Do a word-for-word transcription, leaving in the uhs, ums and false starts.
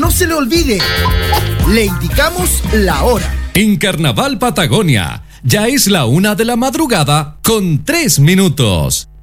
no se le olvide, le indicamos la hora. En Carnaval Patagonia, ya es la una de la madrugada con tres minutos.